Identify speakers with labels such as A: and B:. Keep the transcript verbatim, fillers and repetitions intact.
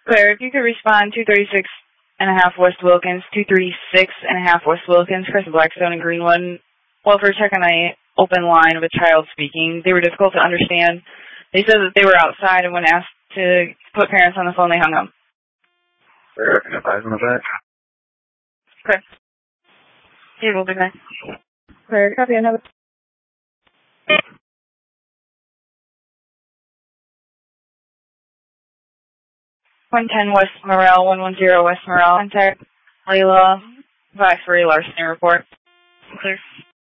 A: Claire, if you could respond, two thirty-six and a half West Wilkins, two thirty-six and a half West Wilkins, Chris Blackstone and Greenwood. Welfare check on a open line of a child speaking. They were difficult to understand. They said that they were outside, and when asked to put parents on the phone, they hung up.
B: Where can I find them back?
A: Okay. Here, we'll be back. Claire, copy another. one ten West Morel, one ten West Morel. Contact Layla, Vice for a larceny report. Clear.